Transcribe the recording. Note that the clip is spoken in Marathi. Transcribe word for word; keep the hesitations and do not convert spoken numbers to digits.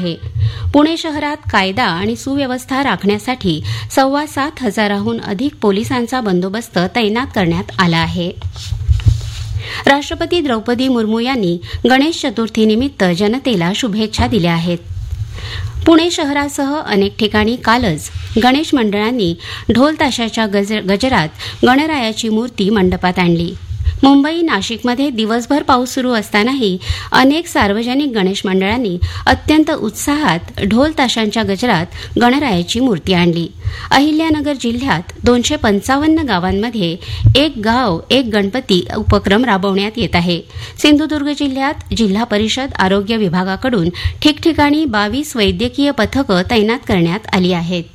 आहे. पुणे शहरात कायदा आणि सुव्यवस्था राखण्यासाठी सव्वा सात हजाराहून अधिक पोलिसांचा बंदोबस्त तैनात करण्यात आला आहे. राष्ट्रपती द्रौपदी मुर्मू यांनी गणेश चतुर्थीनिमित्त जनतेला शुभेच्छा दिल्या आहेत. पुणे शहरासह अनेक ठिकाणी कालच गणेश मंडळांनी ढोल ताशाच्या गज गजरात गणरायाची मूर्ती मंडपात आणली. मुंबई नाशिकमध्ये दिवसभर पाऊस सुरू असतानाही अनेक सार्वजनिक गणेश मंडळांनी अत्यंत उत्साहात ढोल ताशांच्या गजरात गणरायाची मूर्ती आणली. अहिल्यानगर जिल्ह्यात दोनशे पंचावन्न गावांमध्ये एक गाव एक गणपती उपक्रम राबवण्यात येत आहे. सिंधुदुर्ग जिल्ह्यात जिल्हा परिषद आरोग्य विभागाकडून ठिकठिकाणी बावीस वैद्यकीय पथकं तैनात करण्यात आली आहेत.